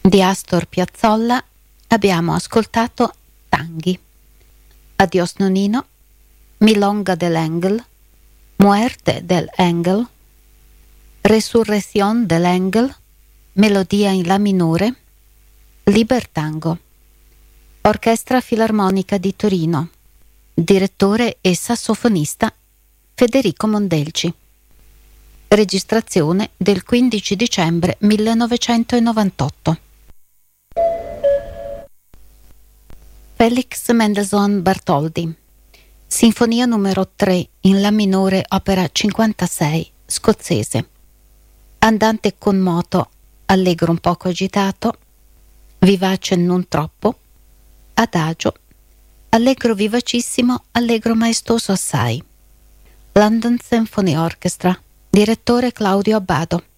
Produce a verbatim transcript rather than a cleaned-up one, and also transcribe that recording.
di Astor Piazzolla abbiamo ascoltato Tanghi. Adios Nonino, Milonga del Engel, Muerte del Engel, Resurrección del Engel, Melodia in La minore, Libertango. Orchestra Filarmonica di Torino. Direttore e sassofonista Federico Mondelci. Registrazione del quindici dicembre millenovecentonovantotto. Felix Mendelssohn Bartholdy. Sinfonia numero tre in La minore, opera cinquantasei, scozzese. Andante con moto, allegro un poco agitato, vivace non troppo, adagio, allegro vivacissimo, allegro maestoso assai. London Symphony Orchestra. Direttore Claudio Abbado.